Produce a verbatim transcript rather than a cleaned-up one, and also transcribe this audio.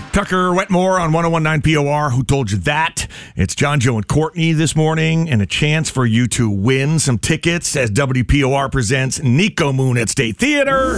Tucker Wetmore on one oh one point nine P O R. Who told you that? It's John, Joe, and Courtney this morning, and a chance for you to win some tickets as W P O R presents Nico Moon at State Theater.